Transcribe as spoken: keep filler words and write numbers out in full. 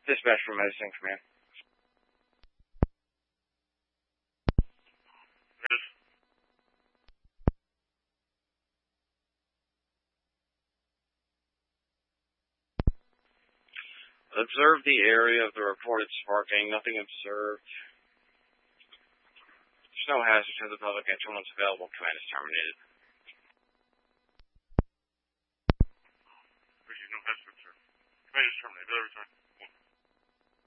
Dispatch from Medicine Command. Yes. Observe the area of the reported sparking. Nothing observed. There's no hazard to the public. Actual one's available. Command is terminated. Appreciate no hazard, sir. Command is terminated. Every time.